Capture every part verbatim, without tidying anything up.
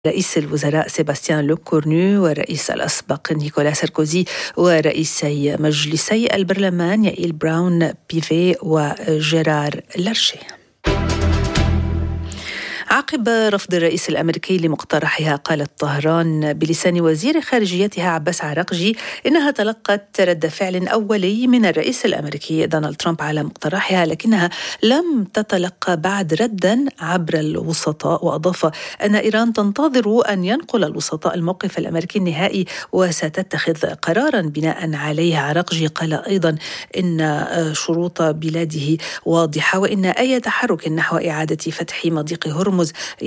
رئيس الوزراء سيباستيان لوكورنو والرئيس الأسبق نيكولا ساركوزي ورئيسي مجلسي البرلمان يائيل براون بيفي وجيرار لارشي. عقب رفض الرئيس الأمريكي لمقترحها، قالت طهران بلسان وزير خارجيتها عباس عراقجي إنها تلقت رد فعل أولي من الرئيس الأمريكي دونالد ترامب على مقترحها، لكنها لم تتلقى بعد ردا عبر الوسطاء. وأضاف أن إيران تنتظر أن ينقل الوسطاء الموقف الأمريكي النهائي وستتخذ قرارا بناء عليه. عراقجي قال أيضا إن شروط بلاده واضحة، وإن أي تحرك نحو إعادة فتح مضيق هرمز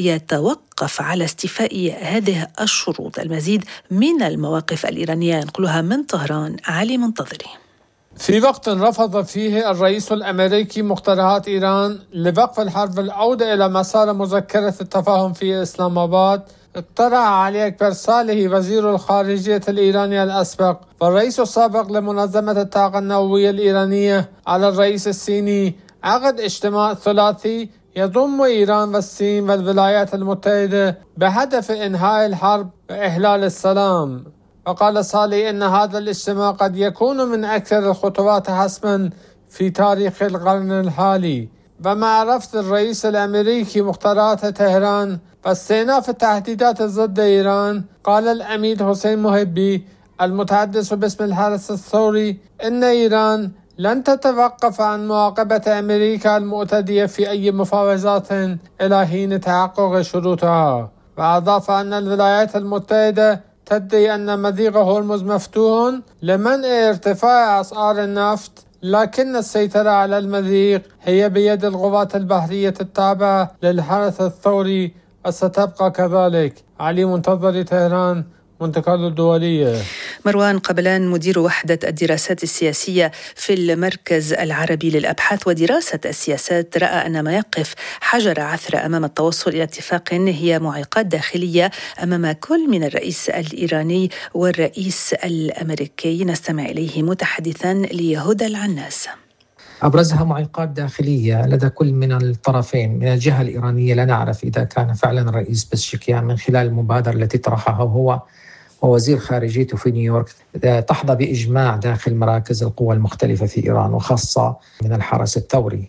يتوقف على استيفاء هذه الشروط. المزيد من المواقف الإيرانية ينقلها من طهران علي منتظري. في وقت رفض فيه الرئيس الأمريكي مقترحات إيران لوقف الحرب والعودة إلى مسار مذكرة التفاهم في إسلام آباد، اقترح علي أكبر صالح وزير الخارجية الإيراني الأسبق والرئيس السابق لمنظمة الطاقة النووية الإيرانية على الرئيس الصيني عقد اجتماع ثلاثي يضم إيران والصين والولايات المتحدة بهدف إنهاء الحرب وإحلال السلام. وقال صالح إن هذا الاجتماع قد يكون من أكثر الخطوات حسما في تاريخ القرن الحالي. ومع رفض الرئيس الأمريكي مقترحات طهران واستئناف التهديدات ضد إيران، قال العميد حسين محبي المتحدث باسم الحرس الثوري إن إيران لن تتوقف عن مراقبة أمريكا المعتدية في أي مفاوضات إلى حين تحقق شروطها. وأضاف أن الولايات المتحدة تدعي أن مضيق هرمز مفتوح لمنع ارتفاع أسعار النفط، لكن السيطرة على المضيق هي بيد القوات البحرية التابعة للحرس الثوري وستبقى كذلك. علي منتظري، طهران، منتقل الدولية. مروان قبلان مدير وحدة الدراسات السياسية في المركز العربي للأبحاث ودراسة السياسات رأى أن ما يقف حجر عثرة أمام التوصل إلى اتفاق هي معيقات داخلية أمام كل من الرئيس الإيراني والرئيس الأمريكي. نستمع إليه متحدثا لهدى العناس. أبرزها معيقات داخلية لدى كل من الطرفين. من الجهة الإيرانية لا نعرف إذا كان فعلا الرئيس بزشكيان من خلال المبادرة التي طرحها هو ووزير خارجيته في نيويورك تحظى بإجماع داخل مراكز القوى المختلفة في إيران وخاصة من الحرس الثوري.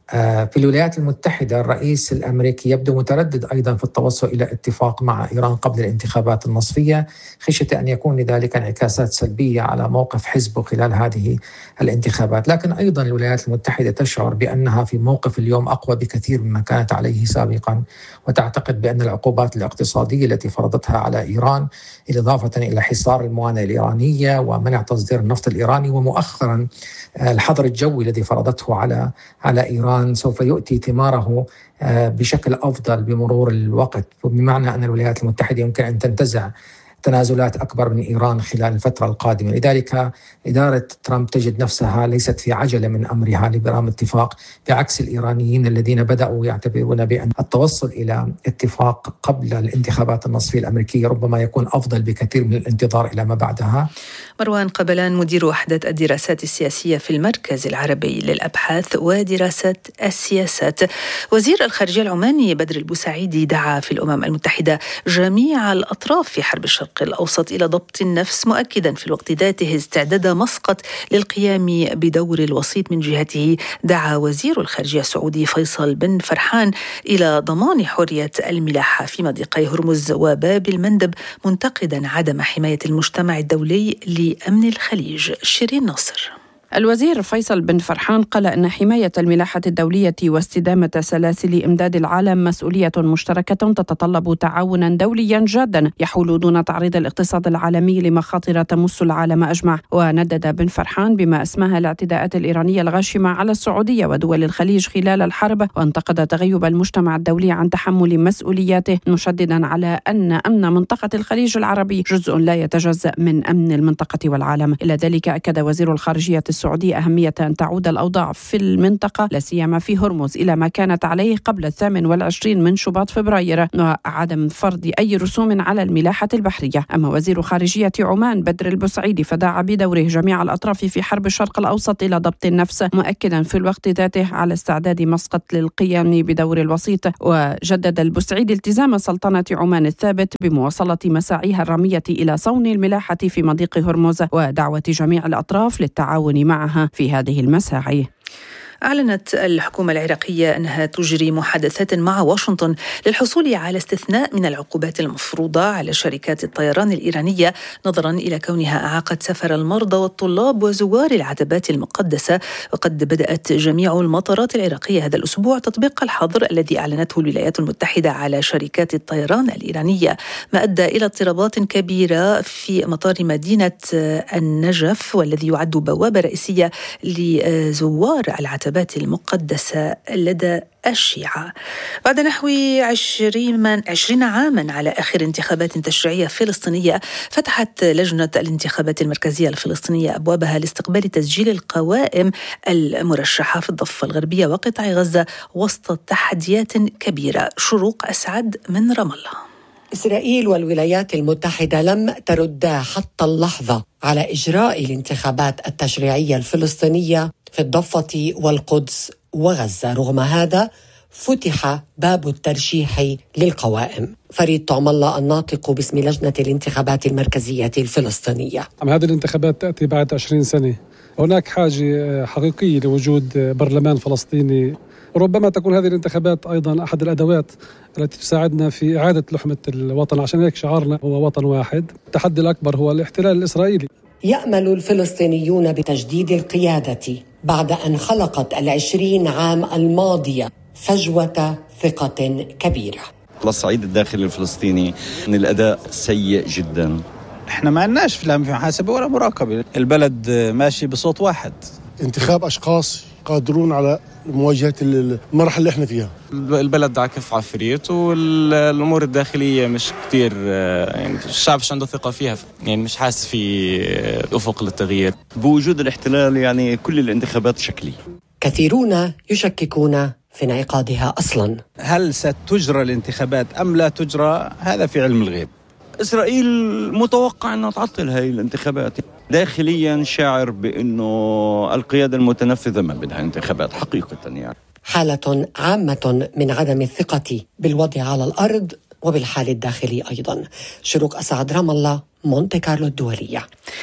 في الولايات المتحدة الرئيس الأمريكي يبدو متردد أيضا في التوصل إلى اتفاق مع إيران قبل الانتخابات النصفية، خشية أن يكون لذلك انعكاسات سلبية على موقف حزبه خلال هذه الانتخابات. لكن أيضا الولايات المتحدة تشعر بأنها في موقف اليوم أقوى بكثير مما كانت عليه سابقا، وتعتقد بأن العقوبات الاقتصادية التي فرضتها على إيران إضافة إلى حصار الموانئ الإيرانية ومنع تصدير النفط الإيراني ومؤخرا الحظر الجوي الذي فرضته على على إيران سوف يؤتي ثماره بشكل أفضل بمرور الوقت، بمعنى أن الولايات المتحدة يمكن أن تنتزع تنازلات أكبر من إيران خلال الفترة القادمة. لذلك إدارة ترامب تجد نفسها ليست في عجلة من أمرها لبرام اتفاق، بعكس الإيرانيين الذين بدأوا يعتبرون بأن التوصل إلى اتفاق قبل الانتخابات النصفية الأمريكية ربما يكون أفضل بكثير من الانتظار إلى ما بعدها. مروان قبلان مدير وحدة الدراسات السياسية في المركز العربي للأبحاث ودراسة السياسات. وزير الخارجية العماني بدر البوسعيدي دعا في الأمم المتحدة جميع الأطراف في حرب الشرق الأوسط إلى ضبط النفس، مؤكدا في الوقت ذاته استعداد مسقط للقيام بدور الوسيط. من جهته دعا وزير الخارجية السعودي فيصل بن فرحان إلى ضمان حرية الملاحة في مضيقي هرمز وباب المندب، منتقدا عدم حماية المجتمع الدولي لأمن الخليج. شيرين ناصر. الوزير فيصل بن فرحان قال أن حماية الملاحة الدولية واستدامة سلاسل إمداد العالم مسؤولية مشتركة تتطلب تعاونا دوليا جادا يحول دون تعريض الاقتصاد العالمي لمخاطر تمس العالم أجمع. وندد بن فرحان بما اسمها الاعتداءات الإيرانية الغاشمة على السعودية ودول الخليج خلال الحرب، وانتقد تغيب المجتمع الدولي عن تحمل مسؤولياته، مشددا على أن أمن منطقة الخليج العربي جزء لا يتجزأ من أمن المنطقة والعالم. إلى ذلك أكد وزير الخارجية السعودي أهمية أن تعود الأوضاع في المنطقة لا سيما في هرمز إلى ما كانت عليه قبل الثامن والعشرين من شباط فبراير، وعدم فرض أي رسوم على الملاحة البحرية. أما وزير خارجية عمان بدر البسعيدي فدعا بدوره جميع الأطراف في حرب الشرق الأوسط إلى ضبط النفس، مؤكدا في الوقت ذاته على استعداد مسقط للقيام بدور الوسيط. وجدد البسعيدي التزام سلطنة عمان الثابت بمواصلة مساعيها الرامية إلى صون الملاحة في مضيق هرمز ودعوة جميع الأطراف للتعاون معها في هذه المساعي. أعلنت الحكومة العراقية أنها تجري محادثات مع واشنطن للحصول على استثناء من العقوبات المفروضة على شركات الطيران الإيرانية نظرا إلى كونها أعاقت سفر المرضى والطلاب وزوار العتبات المقدسة. وقد بدأت جميع المطارات العراقية هذا الأسبوع تطبيق الحظر الذي أعلنته الولايات المتحدة على شركات الطيران الإيرانية، ما أدى إلى اضطرابات كبيرة في مطار مدينة النجف والذي يعد بوابة رئيسية لزوار العتبات المقدسة لدى الشيعة. بعد نحو عشرين, من عشرين عاما على آخر انتخابات تشريعية فلسطينية، فتحت لجنة الانتخابات المركزية الفلسطينية أبوابها لاستقبال تسجيل القوائم المرشحة في الضفة الغربية وقطاع غزة وسط تحديات كبيرة. شروق أسعد من رام الله. إسرائيل والولايات المتحدة لم تردا حتى اللحظة على إجراء الانتخابات التشريعية الفلسطينية في الضفة والقدس وغزة. رغم هذا فتح باب الترشيح للقوائم. فريد طعم الله الناطق باسم لجنة الانتخابات المركزية الفلسطينية. هذه الانتخابات تأتي بعد عشرين سنة. هناك حاجة حقيقية لوجود برلمان فلسطيني. ربما تكون هذه الانتخابات أيضا أحد الأدوات التي تساعدنا في إعادة لحمة الوطن، عشان هيك شعارنا هو وطن واحد. التحدي الأكبر هو الاحتلال الإسرائيلي. يأمل الفلسطينيون بتجديد القيادة بعد أن خلقت العشرين عام الماضية فجوة ثقة كبيرة. على الصعيد الداخلي الفلسطيني إن الأداء سيء جدا. احنا ما عندناش لا محاسبة ولا مراقبة، البلد ماشي بصوت واحد. انتخاب أشخاص قادرون على مواجهة المرحلة اللي احنا فيها. البلد عكف عفريت والأمور الداخلية مش كتير، يعني الشعب مش عنده ثقة فيها، يعني مش حاسس في أفق للتغيير. بوجود الاحتلال يعني كل الانتخابات شكلية. كثيرون يشككون في انعقادها أصلا. هل ستجرى الانتخابات أم لا تجرى؟ هذا في علم الغيب. إسرائيل متوقع أن تعطل هاي الانتخابات. داخليا شاعر بأنه القيادة المتنفذة ما بدها انتخابات حقيقة. يعني حالة عامة من عدم الثقة بالوضع على الأرض وبالحال الداخلي أيضا. شروق أسعد، رام الله، مونتي كارلو الدولية.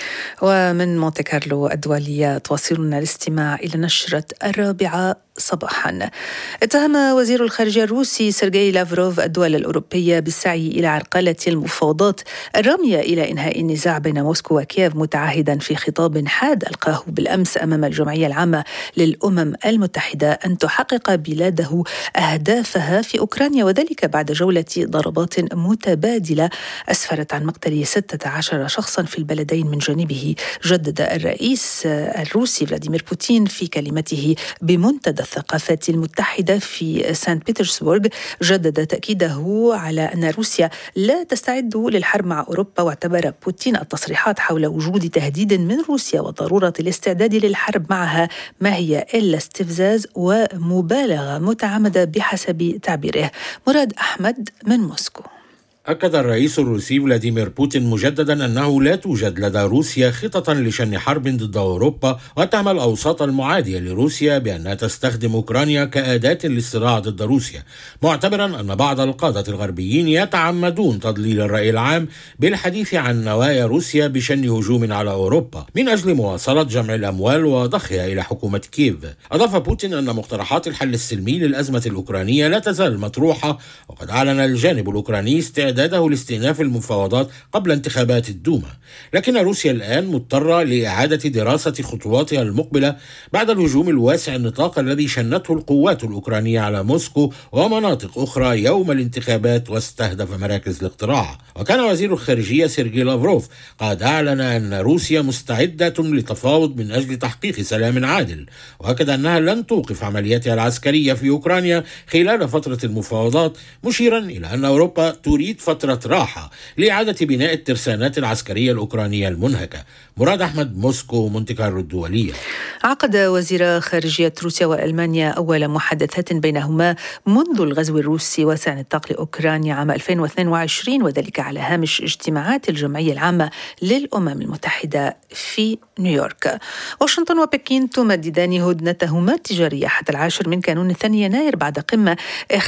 ومن مونتي كارلو الدولية تواصلنا الاستماع إلى نشرة الرابعة صباحا. اتهم وزير الخارجية الروسي سيرجي لافروف الدول الأوروبية بالسعي إلى عرقلة المفاوضات الرامية إلى إنهاء النزاع بين موسكو وكييف، متعهدا في خطاب حاد ألقاه بالأمس أمام الجمعية العامة للأمم المتحدة أن تحقق بلاده أهدافها في أوكرانيا، وذلك بعد جولة ضربات متبادلة أسفرت عن مقتل ستة عشر شخصا في البلدين من جانبه. جدد الرئيس الروسي فلاديمير بوتين في كلمته بمنتدى الثقافات المتحدة في سانت بطرسبرغ، جدد تأكيده على أن روسيا لا تستعد للحرب مع أوروبا، واعتبر بوتين التصريحات حول وجود تهديد من روسيا وضرورة الاستعداد للحرب معها ما هي إلا استفزاز ومبالغة متعمدة بحسب تعبيره. مراد أحمد من موسكو. أكد الرئيس الروسي فلاديمير بوتين مجددا أنه لا توجد لدى روسيا خطط لشن حرب ضد أوروبا، واتهم الأوساط المعادية لروسيا بأنها تستخدم أوكرانيا كأداة للصراع ضد روسيا، معتبرا أن بعض القادة الغربيين يتعمدون تضليل الرأي العام بالحديث عن نوايا روسيا بشن هجوم على أوروبا من أجل مواصلة جمع الأموال وضخها إلى حكومة كييف. أضاف بوتين أن مقترحات الحل السلمي للأزمة الأوكرانية لا تزال مطروحة، وقد أعلن الجانب الأوكراني استعداد إعداده لاستئناف المفاوضات قبل انتخابات الدوما، لكن روسيا الآن مضطرة لإعادة دراسة خطواتها المقبلة بعد الهجوم الواسع النطاق الذي شنته القوات الأوكرانية على موسكو ومناطق أخرى يوم الانتخابات واستهدف مراكز الاقتراع. وكان وزير الخارجية سيرجي لافروف قد أعلن أن روسيا مستعدة للتفاوض من أجل تحقيق سلام عادل، وأكد أنها لن توقف عملياتها العسكرية في أوكرانيا خلال فترة المفاوضات، مشيرا إلى أن أوروبا تريد فترة راحة لإعادة بناء الترسانات العسكرية الأوكرانية المنهكة. مراد أحمد، موسكو، مونتي كارلو الدولية. عقد وزير خارجية روسيا وألمانيا أول محادثات بينهما منذ الغزو الروسي واسع النطاق لأوكرانيا عام ألفين واثنين وعشرين، وذلك على هامش اجتماعات الجمعية العامة للأمم المتحدة في نيويورك. واشنطن وبكين تمددان هدنتهما التجارية حتى العاشر من كانون الثاني يناير بعد قمة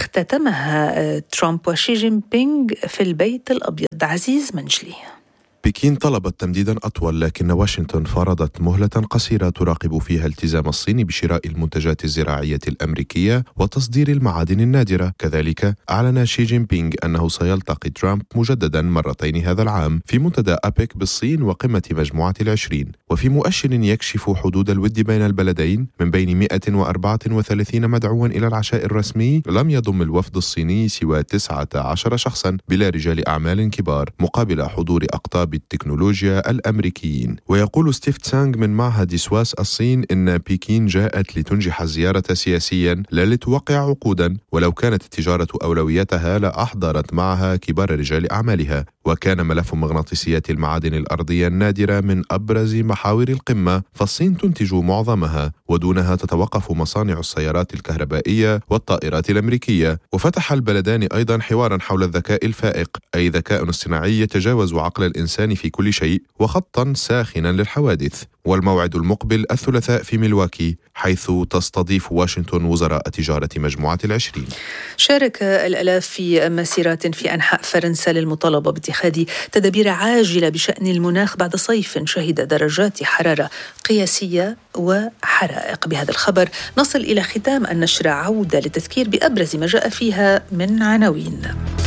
اختتمها ترامب وشي جين بينغ في البيت الأبيض. عزيز منجلي. بكين طلبت تمديدا أطول، لكن واشنطن فرضت مهلة قصيرة تراقب فيها التزام الصين بشراء المنتجات الزراعية الأمريكية وتصدير المعادن النادرة. كذلك أعلن شي جين بينغ أنه سيلتقي ترامب مجددا مرتين هذا العام في منتدى أبيك بالصين وقمة مجموعة العشرين، وفي مؤشر يكشف حدود الود بين البلدين من بين مئة وأربعة وثلاثين مدعوا إلى العشاء الرسمي لم يضم الوفد الصيني سوى تسعة عشر شخصا بلا رجال أعمال كبار مقابل حضور أقطاب التكنولوجيا الأمريكيين. ويقول ستيف تسانغ من معهد سواس الصين إن بكين جاءت لتنجح الزيارة سياسيا لا لتوقع عقودا، ولو كانت التجارة أولويتها لأحضرت معها كبار رجال أعمالها. وكان ملف مغناطيسيات المعادن الأرضية النادرة من أبرز محاور القمة، فالصين تنتج معظمها ودونها تتوقف مصانع السيارات الكهربائية والطائرات الأمريكية. وفتح البلدان أيضا حوارا حول الذكاء الفائق، أي ذكاء اصطناعي يتجاوز عقل الإنسان في كل شيء، وخطا ساخنا للحوادث. والموعد المقبل الثلاثاء في ميلواكي، حيث تستضيف واشنطن وزراء تجارة مجموعة العشرين. شارك الآلاف في مسيرات في أنحاء فرنسا للمطالبة باتخاذ تدابير عاجلة بشأن المناخ بعد صيف شهد درجات حرارة قياسية وحرائق. بهذا الخبر نصل إلى ختام النشرة، عودة للتذكير بأبرز ما جاء فيها من عناوين.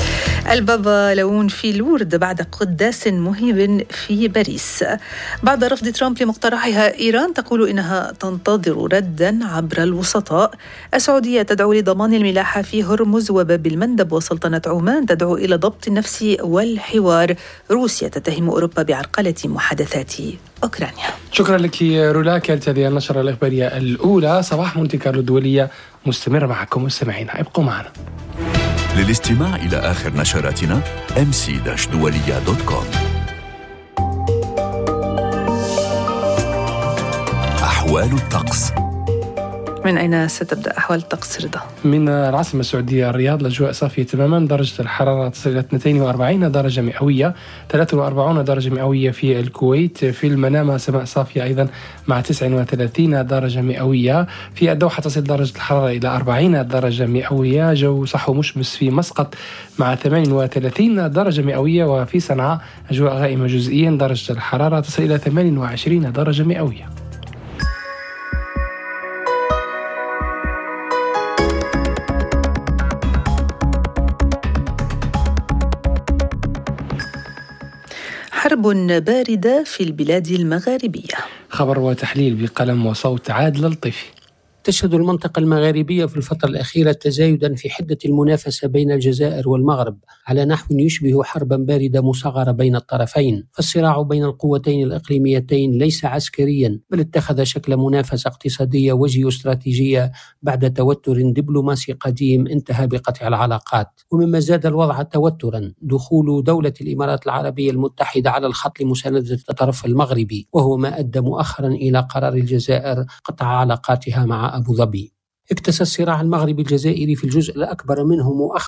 البابا لون في لورد بعد قداس مهيب في باريس. بعد رفض ترامب لمقترحها، إيران تقول إنها تنتظر ردا عبر الوسطاء. السعودية تدعو لضمان الملاحة في هرمز وباب المندب، وسلطنة عمان تدعو إلى ضبط النفس والحوار. روسيا تتهم أوروبا بعرقلة محادثات أوكرانيا. شكرا لك رولا. كانت هذه النشرة الإخبارية الأولى. صباح مونتي كارلو الدولية مستمر معكم مستمعينا، ابقوا معنا. للاستماع إلى آخر نشراتنا إم سي دولية دوت كوم. أحوال الطقس. من أين ستبدأ أحوال الطقس رضا؟ من العاصمة السعودية الرياض الأجواء صافية تماما، درجة الحرارة تصل إلى اثنين وأربعين درجة مئوية، ثلاثة وأربعين درجة مئوية في الكويت. في المنامة سماء صافية أيضا مع تسعة وثلاثين درجة مئوية. في الدوحة تصل درجة الحرارة إلى أربعين درجة مئوية. جو صحو مشمس في مسقط مع ثمانية وثلاثين درجة مئوية. وفي صنعاء أجواء غائمة جزئيا، درجة الحرارة تصل إلى ثمانية وعشرين درجة مئوية. حرب باردة في البلاد المغاربية. خبر وتحليل بقلم وصوت عادل الطيفي. تشهد المنطقة المغاربية في الفترة الأخيرة تزايدا في حدة المنافسة بين الجزائر والمغرب على نحو يشبه حربا باردة مصغرة بين الطرفين. فالصراع بين القوتين الإقليميتين ليس عسكريا، بل اتخذ شكل منافسة اقتصادية وجيوستراتيجية بعد توتر دبلوماسي قديم انتهى بقطع العلاقات. ومما زاد الوضع توترا دخول دولة الإمارات العربية المتحدة على الخط لمساندة الطرف المغربي، وهو ما أدى مؤخرا إلى قرار الجزائر قطع علاقاتها مع أبو ظبي. اكتسى الصراع المغربي الجزائري في الجزء الأكبر منه مؤخرا